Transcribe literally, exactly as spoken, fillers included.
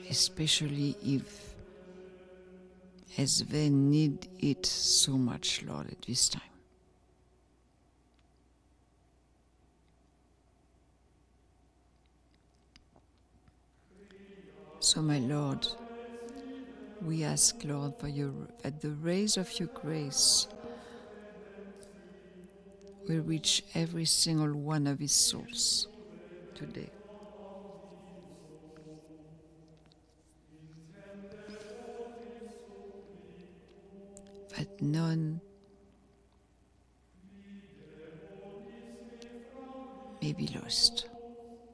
especially if as they need it so much, Lord, at this time. So, my Lord, we ask, Lord, for your, that the rays of your grace will reach every single one of his souls today. That none may be lost.